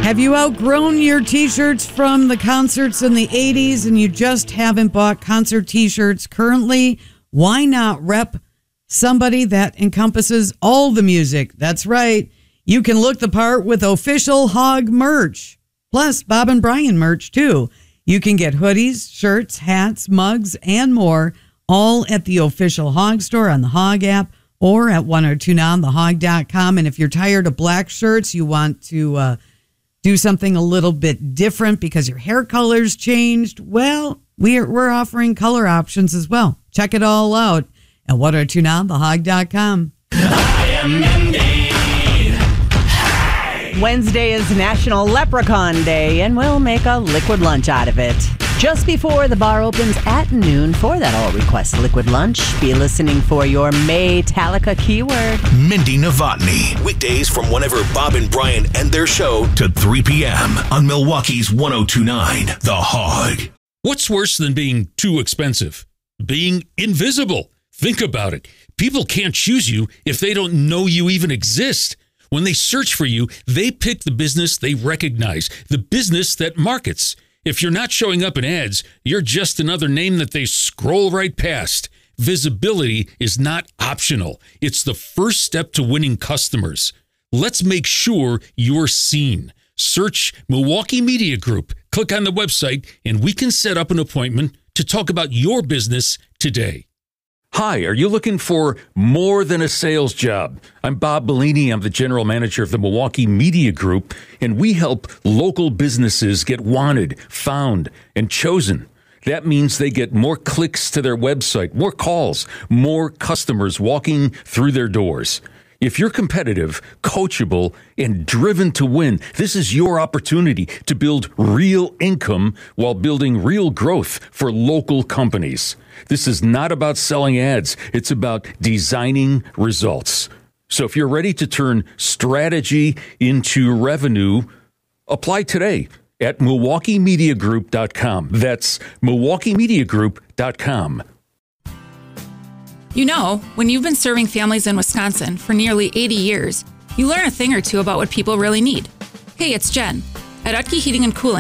Have you outgrown your t-shirts from the concerts in the 80s and you just haven't bought concert t-shirts currently? Why not rep somebody that encompasses all the music? That's right. You can look the part with official Hog merch, plus Bob and Brian merch too. You can get hoodies, shirts, hats, mugs, and more, all at the official Hog store on the Hog app or at 1029thehog.com. And if you're tired of black shirts, you want to do something a little bit different because your hair color's changed, well, we're offering color options as well. Check it all out at 1029thehog.com. I am indeed. Hey! Wednesday is National Leprechaun Day, and we'll make a liquid lunch out of it. Just before the bar opens at noon, for that all request liquid lunch, be listening for your Maytalica keyword. Mindy Novotny. Weekdays from whenever Bob and Brian end their show to 3 p.m. on Milwaukee's 1029 The Hog. What's worse than being too expensive? Being invisible. Think about it. People can't choose you if they don't know you even exist. When they search for you, they pick the business they recognize, the business that markets. If you're not showing up in ads, you're just another name that they scroll right past. Visibility is not optional. It's the first step to winning customers. Let's make sure you're seen. Search Milwaukee Media Group. Click on the website, and we can set up an appointment to talk about your business today. Hi, are you looking for more than a sales job? I'm Bob Bellini. I'm the general manager of the Milwaukee Media Group, and we help local businesses get wanted, found, and chosen. That means they get more clicks to their website, more calls, more customers walking through their doors. If you're competitive, coachable, and driven to win, this is your opportunity to build real income while building real growth for local companies. This is not about selling ads. It's about designing results. So if you're ready to turn strategy into revenue, apply today at MilwaukeeMediaGroup.com. That's MilwaukeeMediaGroup.com. You know, when you've been serving families in Wisconsin for nearly 80 years, you learn a thing or two about what people really need. Hey, it's Jen. At Utke Heating and Cooling,